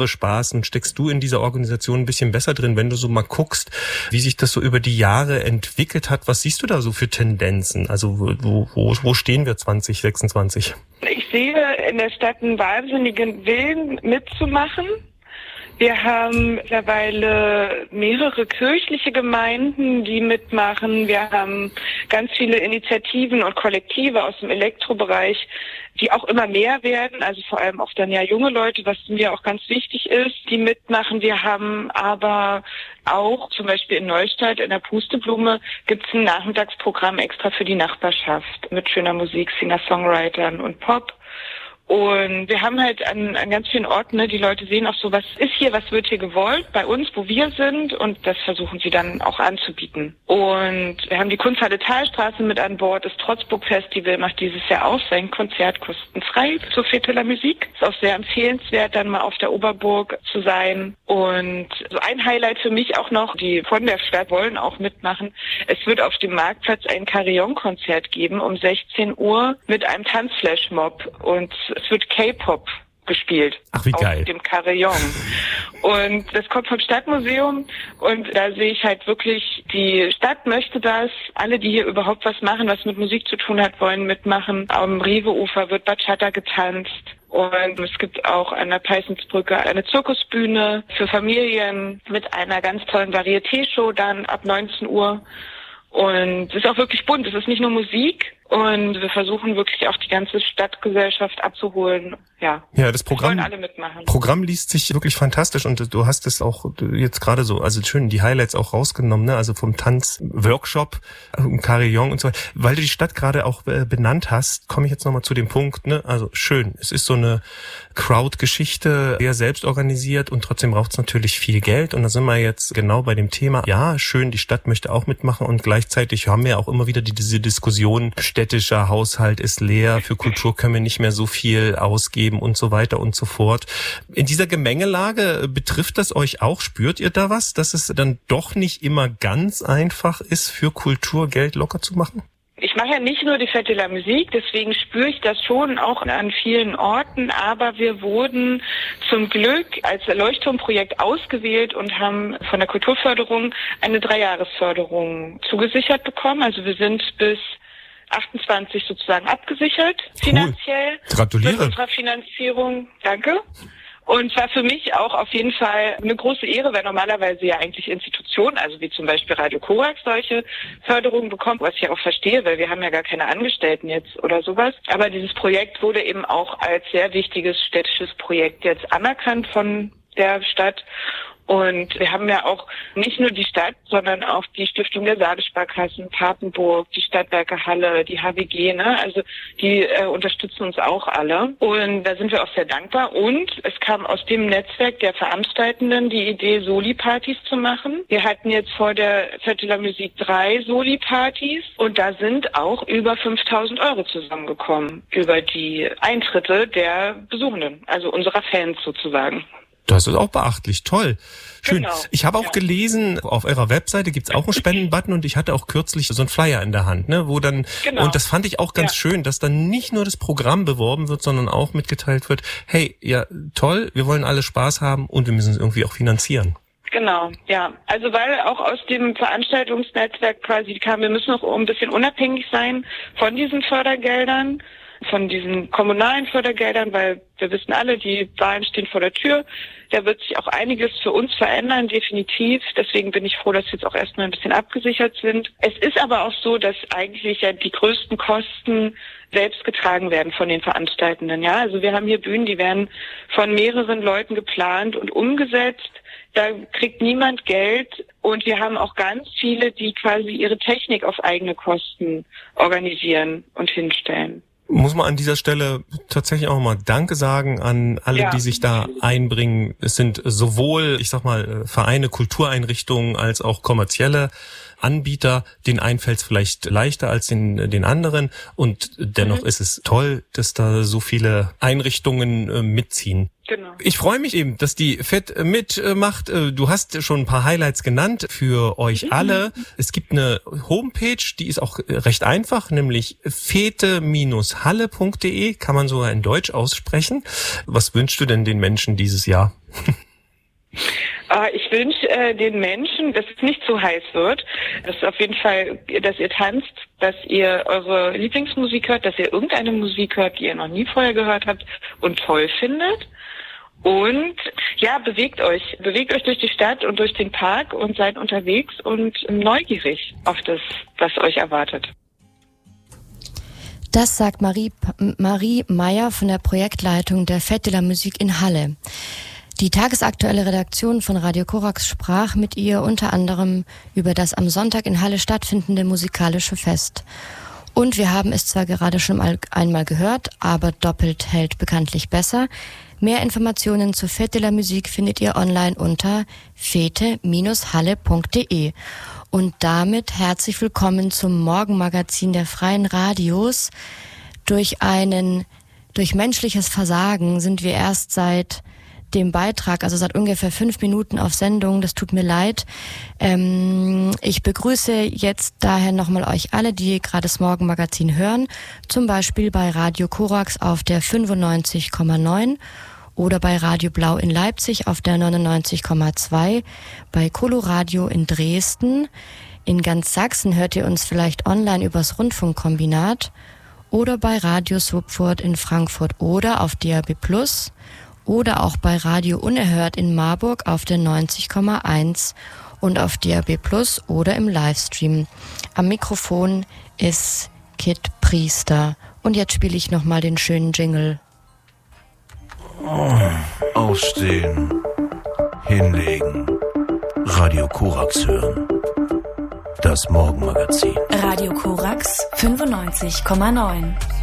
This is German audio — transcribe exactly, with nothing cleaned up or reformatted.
Kulture Spaß und steckst du in dieser Organisation ein bisschen besser drin, wenn du so mal guckst, wie sich das so über die Jahre entwickelt hat. Was siehst du da so für Tendenzen? Also wo, wo, wo stehen wir zwanzig sechsundzwanzig? Ich sehe in der Stadt einen wahnsinnigen Willen mitzumachen. Wir haben mittlerweile mehrere kirchliche Gemeinden, die mitmachen. Wir haben ganz viele Initiativen und Kollektive aus dem Elektrobereich, die auch immer mehr werden, also vor allem auch dann ja junge Leute, was mir auch ganz wichtig ist, die mitmachen. Wir haben aber auch zum Beispiel in Neustadt in der Pusteblume gibt es ein Nachmittagsprogramm extra für die Nachbarschaft mit schöner Musik, Singer-Songwritern und Pop. Und wir haben halt an, an ganz vielen Orten, ne, die Leute sehen auch so, was ist hier, was wird hier gewollt bei uns, wo wir sind, und das versuchen sie dann auch anzubieten. Und wir haben die Kunsthalle Talstraße mit an Bord. Das Trotzburg Festival macht dieses Jahr auch sein Konzert kostenfrei zur Fête de la Musique. Ist auch sehr empfehlenswert, dann mal auf der Oberburg zu sein. Und so ein Highlight für mich auch noch, die von der Stadt wollen auch mitmachen. Es wird auf dem Marktplatz ein Carillon-Konzert geben um sechzehn Uhr mit einem Tanzflashmob, und es wird K-Pop gespielt. Ach, wie geil. Auf dem Carillon. Und das kommt vom Stadtmuseum, und da sehe ich halt wirklich, die Stadt möchte das. Alle, die hier überhaupt was machen, was mit Musik zu tun hat, wollen mitmachen. Am Rewe-Ufer wird Bachata getanzt. Und es gibt auch an der Peißensbrücke eine Zirkusbühne für Familien mit einer ganz tollen Varieté-Show dann ab neunzehn Uhr. Und es ist auch wirklich bunt. Es ist nicht nur Musik. Und wir versuchen wirklich auch die ganze Stadtgesellschaft abzuholen. Ja, ja, das Programm, wollen alle mitmachen. Programm liest sich wirklich fantastisch, und du hast es auch jetzt gerade so, also schön die Highlights auch rausgenommen, ne? Also vom Tanzworkshop, Carillon und so weiter. Weil du die Stadt gerade auch äh, benannt hast, komme ich jetzt nochmal zu dem Punkt, ne? Also schön, es ist so eine Crowd-Geschichte, sehr selbst organisiert, und trotzdem braucht es natürlich viel Geld, und da sind wir jetzt genau bei dem Thema. Ja, schön, die Stadt möchte auch mitmachen, und gleichzeitig haben wir auch immer wieder die, diese Diskussion, städtischer Haushalt ist leer, für Kultur können wir nicht mehr so viel ausgeben und so weiter und so fort. In dieser Gemengelage, betrifft das euch auch? Spürt ihr da was, dass es dann doch nicht immer ganz einfach ist, für Kultur Geld locker zu machen? Ich mache ja nicht nur die Fête de la Musique, deswegen spüre ich das schon auch an vielen Orten, aber wir wurden zum Glück als Leuchtturmprojekt ausgewählt und haben von der Kulturförderung eine Dreijahresförderung zugesichert bekommen. Also wir sind bis achtundzwanzig sozusagen abgesichert, finanziell. Cool. Gratuliere. Mit unserer Finanzierung. Danke. Und war für mich auch auf jeden Fall eine große Ehre, weil normalerweise ja eigentlich Institutionen, also wie zum Beispiel Radio Korax, solche Förderungen bekommen, was ich ja auch verstehe, weil wir haben ja gar keine Angestellten jetzt oder sowas. Aber dieses Projekt wurde eben auch als sehr wichtiges städtisches Projekt jetzt anerkannt von der Stadt. Und wir haben ja auch nicht nur die Stadt, sondern auch die Stiftung der Saale-Sparkassen, Papenburg, die Stadtwerke Halle, die H W G, ne? Also die äh, unterstützen uns auch alle. Und da sind wir auch sehr dankbar. Und es kam aus dem Netzwerk der Veranstaltenden die Idee, Soli-Partys zu machen. Wir hatten jetzt vor der Fête de la Musique drei Soli-Partys, und da sind auch über fünftausend Euro zusammengekommen über die Eintritte der Besuchenden, also unserer Fans sozusagen. Das ist auch beachtlich, toll. Schön. Genau. Ich habe auch ja. gelesen, auf eurer Webseite gibt's auch einen Spendenbutton, und ich hatte auch kürzlich so einen Flyer in der Hand, ne, wo dann, genau. Und das fand ich auch ganz ja. schön, dass dann nicht nur das Programm beworben wird, sondern auch mitgeteilt wird, hey, ja, toll, wir wollen alle Spaß haben, und wir müssen es irgendwie auch finanzieren. Genau, ja. Also weil auch aus dem Veranstaltungsnetzwerk quasi kam, wir müssen auch ein bisschen unabhängig sein von diesen Fördergeldern, von diesen kommunalen Fördergeldern, weil wir wissen alle, die Wahlen stehen vor der Tür. Da wird sich auch einiges für uns verändern, definitiv. Deswegen bin ich froh, dass wir jetzt auch erstmal ein bisschen abgesichert sind. Es ist aber auch so, dass eigentlich ja die größten Kosten selbst getragen werden von den Veranstaltenden. Ja, also wir haben hier Bühnen, die werden von mehreren Leuten geplant und umgesetzt. Da kriegt niemand Geld, und wir haben auch ganz viele, die quasi ihre Technik auf eigene Kosten organisieren und hinstellen. Muss man an dieser Stelle tatsächlich auch mal Danke sagen an alle, ja. die sich da einbringen. Es sind sowohl, ich sag mal, Vereine, Kultureinrichtungen als auch kommerzielle Anbieter. Den einen fällt es vielleicht leichter als den, den anderen, und dennoch mhm. ist es toll, dass da so viele Einrichtungen äh, mitziehen. Genau. Ich freue mich eben, dass die Fett mitmacht. Du hast schon ein paar Highlights genannt für euch mhm. alle. Es gibt eine Homepage, die ist auch recht einfach, nämlich fete Bindestrich halle punkt de, kann man sogar in Deutsch aussprechen. Was wünschst du denn den Menschen dieses Jahr? Ich wünsche äh, den Menschen, dass es nicht zu heiß wird, dass auf jeden Fall, dass ihr tanzt, dass ihr eure Lieblingsmusik hört, dass ihr irgendeine Musik hört, die ihr noch nie vorher gehört habt und toll findet. Und ja, bewegt euch, bewegt euch durch die Stadt und durch den Park und seid unterwegs und neugierig auf das, was euch erwartet. Das sagt Marie, Marie Meyer von der Projektleitung der Fête de la Musique in Halle. Die tagesaktuelle Redaktion von Radio Korax sprach mit ihr unter anderem über das am Sonntag in Halle stattfindende musikalische Fest. Und wir haben es zwar gerade schon mal einmal gehört, aber doppelt hält bekanntlich besser. Mehr Informationen zu Fête de la Musique findet ihr online unter fete Bindestrich halle punkt de. Und damit herzlich willkommen zum Morgenmagazin der Freien Radios. Durch einen, durch menschliches Versagen sind wir erst seit dem Beitrag, also seit ungefähr fünf Minuten auf Sendung. Das tut mir leid. Ähm, ich begrüße jetzt daher nochmal euch alle, die gerade das Morgenmagazin hören, zum Beispiel bei Radio Korax auf der fünfundneunzig Komma neun oder bei Radio Blau in Leipzig auf der neunundneunzig Komma zwei, bei Coloradio in Dresden. In ganz Sachsen hört ihr uns vielleicht online übers Rundfunkkombinat oder bei Radio Subfurt in Frankfurt oder auf D A B plus. Oder auch bei Radio Unerhört in Marburg auf der neunzig Komma eins und auf D A B plus oder im Livestream. Am Mikrofon ist Kit Priester. Und jetzt spiele ich nochmal den schönen Jingle. Oh, aufstehen, hinlegen, Radio Korax hören. Das Morgenmagazin. Radio Korax fünfundneunzig Komma neun.